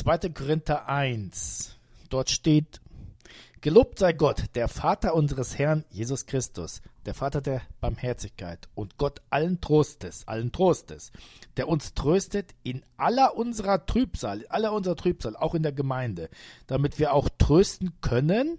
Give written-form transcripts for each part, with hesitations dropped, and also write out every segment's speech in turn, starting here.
2. Korinther 1. Dort steht: Gelobt sei Gott, der Vater unseres Herrn Jesus Christus, der Vater der Barmherzigkeit und Gott allen Trostes, der uns tröstet in aller unserer Trübsal, auch in der Gemeinde, damit wir trösten können,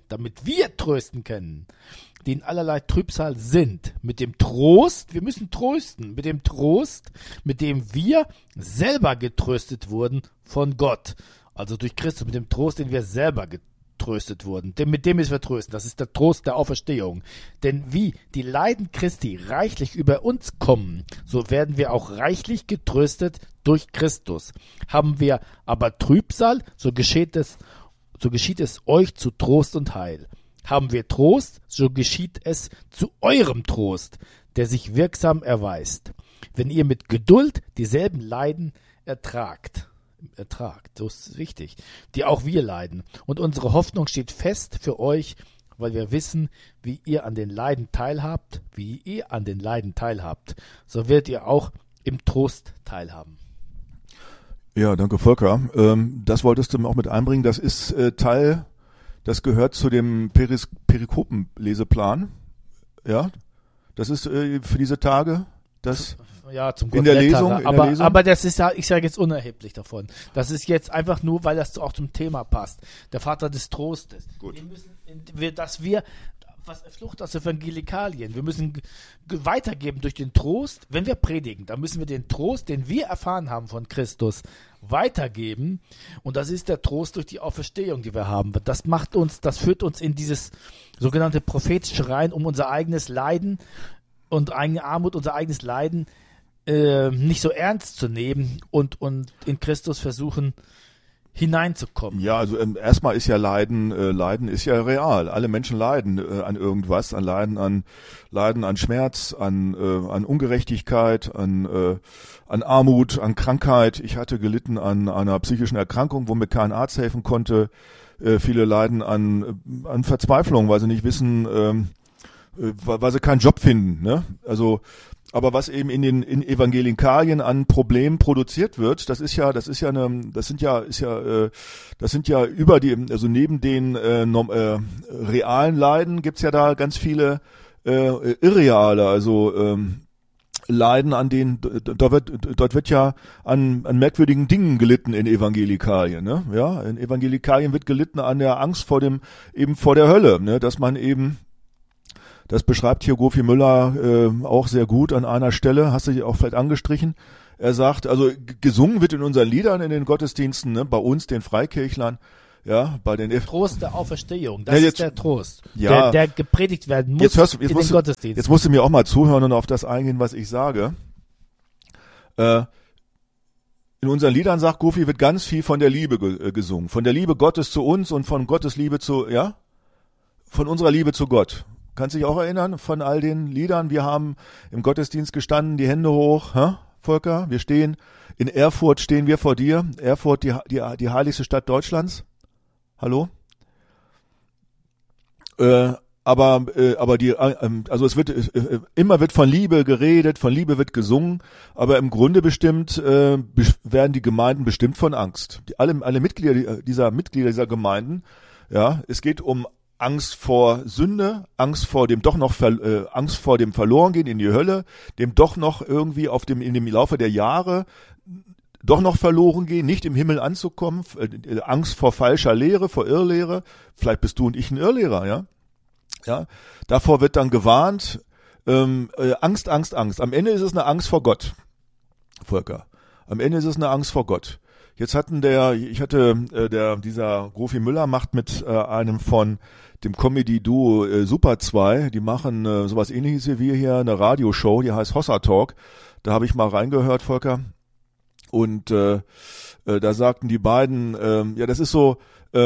die in allerlei Trübsal sind, mit dem Trost, wir müssen trösten, mit dem Trost, mit dem wir selber getröstet wurden von Gott, also durch Christus, mit dem Trost, den wir selber getröstet wurden, mit dem müssen wir trösten, das ist der Trost der Auferstehung, denn wie die Leiden Christi reichlich über uns kommen, so werden wir auch reichlich getröstet durch Christus. Haben wir aber Trübsal, so geschieht es euch zu Trost und Heil. Haben wir Trost, so geschieht es zu eurem Trost, der sich wirksam erweist, wenn ihr mit Geduld dieselben Leiden ertragt, so ist wichtig, die auch wir leiden. Und unsere Hoffnung steht fest für euch, weil wir wissen, wie ihr an den Leiden teilhabt, so werdet ihr auch im Trost teilhaben. Ja, danke Volker. Das wolltest du auch mit einbringen, das ist Teil. Das gehört zu dem Perikopen-Leseplan. Ja, das ist für diese Tage. Das ja, zum in der Lesung. Aber das ist ja, ich sage jetzt unerheblich davon. Das ist jetzt einfach nur, weil das auch zum Thema passt. Der Vater des Trostes. Gut. Flucht aus Evangelikalien. Wir müssen weitergeben durch den Trost. Wenn wir predigen, dann müssen wir den Trost, den wir erfahren haben von Christus, weitergeben. Und das ist der Trost durch die Auferstehung, die wir haben. Das führt uns in dieses sogenannte prophetische rein, um unser eigenes Leiden und eigene Armut, unser eigenes Leiden nicht so ernst zu nehmen und in Christus versuchen hineinzukommen. Ja, also erstmal ist ja Leiden ist ja real. Alle Menschen leiden an irgendwas, leiden an Schmerz, an Ungerechtigkeit, an Armut, an Krankheit. Ich hatte gelitten an einer psychischen Erkrankung, wo mir kein Arzt helfen konnte. Viele leiden an Verzweiflung, weil sie nicht wissen, weil sie keinen Job finden, ne? Also aber was eben in Evangelikalien an Problemen produziert wird, das sind ja über die, also neben den realen Leiden gibt's ja da ganz viele irreale, also Leiden, an denen dort wird ja an merkwürdigen Dingen gelitten in Evangelikalien, ne? Ja, in Evangelikalien wird gelitten an der Angst vor der Hölle, ne? Dass man eben, das beschreibt hier Gofi Müller auch sehr gut an einer Stelle, hast du dich auch vielleicht angestrichen. Er sagt, also gesungen wird in unseren Liedern in den Gottesdiensten, ne, bei uns, den Freikirchlern, ja, bei den Trost der Auferstehung, das ist der Trost, ja, der gepredigt werden muss in den Gottesdiensten. Jetzt musst du mir auch mal zuhören und auf das eingehen, was ich sage. In unseren Liedern, sagt Gofi, wird ganz viel von der Liebe gesungen, von der Liebe Gottes zu uns und von Gottes Liebe von unserer Liebe zu Gott. Kannst du dich auch erinnern von all den Liedern? Wir haben im Gottesdienst gestanden, die Hände hoch, Volker? Wir stehen, in Erfurt stehen wir vor dir. Erfurt, die heiligste Stadt Deutschlands. Hallo? Aber es wird, immer wird von Liebe geredet, von Liebe wird gesungen, aber im Grunde bestimmt, werden die Gemeinden bestimmt von Angst. Alle Mitglieder dieser Gemeinden, ja, es geht um Angst vor Sünde, Angst vor dem Verlorengehen in die Hölle, dem doch noch irgendwie in dem Laufe der Jahre doch noch verloren gehen, nicht im Himmel anzukommen, Angst vor falscher Lehre, vor Irrlehre. Vielleicht bist du und ich ein Irrlehrer, ja? Ja, davor wird dann gewarnt. Angst. Am Ende ist es eine Angst vor Gott, Volker. Am Ende ist es eine Angst vor Gott. Jetzt dieser Gofi Müller macht mit einem von dem Comedy-Duo Super 2, die machen sowas ähnliches wie wir hier, eine Radioshow, die heißt Hossa Talk. Da habe ich mal reingehört, Volker. Und da sagten die beiden, ja, das ist so,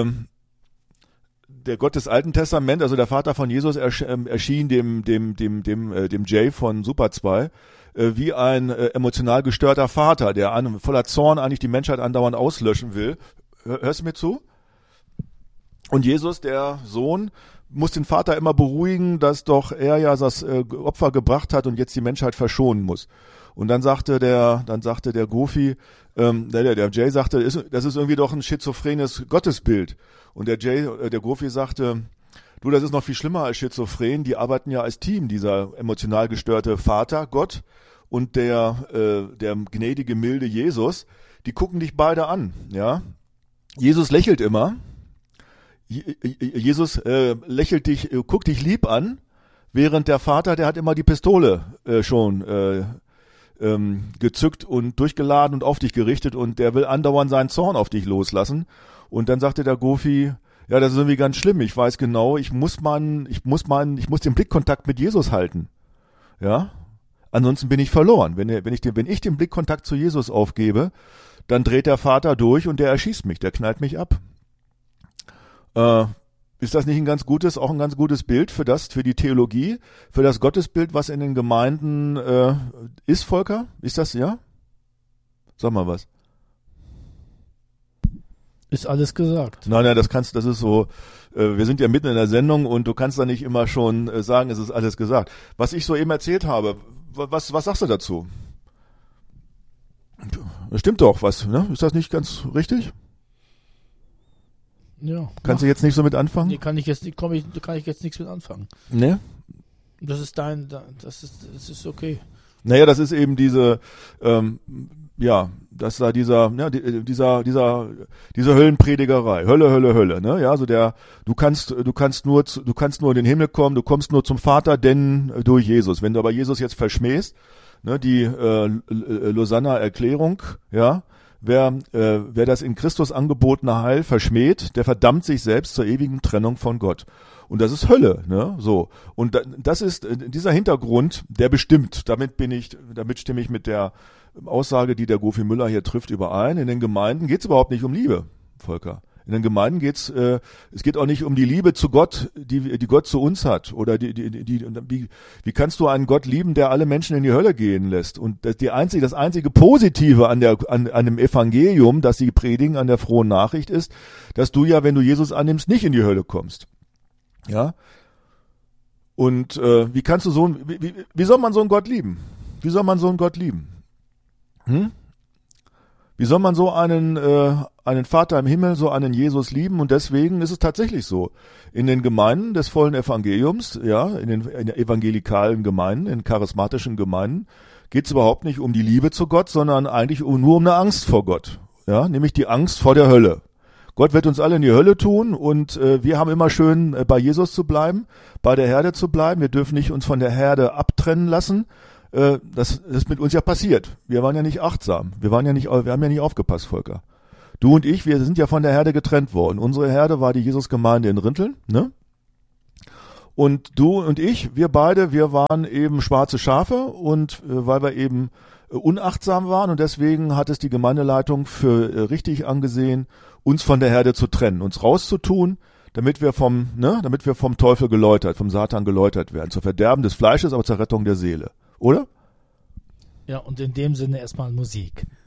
der Gott des Alten Testaments, also der Vater von Jesus erschien dem Jay von Super 2 wie ein emotional gestörter Vater, der voller Zorn eigentlich die Menschheit andauernd auslöschen will. Hörst du mir zu? Und Jesus, der Sohn, muss den Vater immer beruhigen, dass doch er ja das Opfer gebracht hat und jetzt die Menschheit verschonen muss. Und dann sagte der Goofy, der Jay sagte, das ist irgendwie doch ein schizophrenes Gottesbild. Und der Goofy sagte, du, das ist noch viel schlimmer als schizophren. Die arbeiten ja als Team, dieser emotional gestörte Vater, Gott, und der gnädige, milde Jesus. Die gucken dich beide an, ja. Jesus lächelt immer. Jesus lächelt dich, guckt dich lieb an, während der Vater, der hat immer die Pistole schon gezückt und durchgeladen und auf dich gerichtet und der will andauernd seinen Zorn auf dich loslassen. Und dann sagte der Goofy, ja, das ist irgendwie ganz schlimm. Ich weiß genau, ich muss den Blickkontakt mit Jesus halten. Ja? Ansonsten bin ich verloren. Wenn ich den Blickkontakt zu Jesus aufgebe, dann dreht der Vater durch und der erschießt mich, der knallt mich ab. Ist das nicht auch ein ganz gutes Bild für die Theologie, für das Gottesbild, was in den Gemeinden ist, Volker? Ist das, ja? Sag mal was. Ist alles gesagt. Nein, das ist so, wir sind ja mitten in der Sendung und du kannst da nicht immer schon sagen, es ist alles gesagt. Was ich soeben erzählt habe, was sagst du dazu? Das stimmt doch, ne? Ist das nicht ganz richtig? Ja. Kannst du jetzt nicht so mit anfangen? Nee, kann ich jetzt nichts mit anfangen. Ne? Das ist okay. Naja, das ist eben diese Höllenpredigerei, Hölle, ne? Ja, also du kannst nur in den Himmel kommen, du kommst nur zum Vater, denn durch Jesus. Wenn du aber Jesus jetzt verschmähst, ne, die Lausanner Erklärung, ja, wer das in Christus angebotene Heil verschmäht, der verdammt sich selbst zur ewigen Trennung von Gott. Und das ist Hölle, ne? So. Und das ist dieser Hintergrund, der bestimmt. Damit stimme ich mit der Aussage, die der Gofi Müller hier trifft, überein. In den Gemeinden geht es überhaupt nicht um Liebe, Volker. In den Gemeinden es geht auch nicht um die Liebe zu Gott, die Gott zu uns hat. Oder wie kannst du einen Gott lieben, der alle Menschen in die Hölle gehen lässt? Und das einzige Positive an dem Evangelium, das sie predigen, an der frohen Nachricht ist, dass du ja, wenn du Jesus annimmst, nicht in die Hölle kommst. Ja? Und wie soll man so einen Gott lieben? Wie soll man so einen Gott lieben? Wie soll man so einen Vater im Himmel, so einen Jesus lieben? Und deswegen ist es tatsächlich so. In den Gemeinden des vollen Evangeliums, ja, in den evangelikalen Gemeinden, in charismatischen Gemeinden, geht es überhaupt nicht um die Liebe zu Gott, sondern eigentlich nur um eine Angst vor Gott. Ja, nämlich die Angst vor der Hölle. Gott wird uns alle in die Hölle tun und wir haben immer schön bei Jesus zu bleiben, bei der Herde zu bleiben. Wir dürfen nicht uns von der Herde abtrennen lassen. Das ist mit uns ja passiert. Wir waren ja nicht achtsam. Wir haben ja nicht aufgepasst, Volker. Du und ich, wir sind ja von der Herde getrennt worden. Unsere Herde war die Jesusgemeinde in Rinteln, ne? Und du und ich, wir waren eben schwarze Schafe und weil wir eben unachtsam waren und deswegen hat es die Gemeindeleitung für richtig angesehen, uns von der Herde zu trennen, uns rauszutun, damit wir vom Teufel geläutert, vom Satan geläutert werden, zur Verderben des Fleisches, aber zur Rettung der Seele. Oder? Ja, und in dem Sinne erstmal Musik.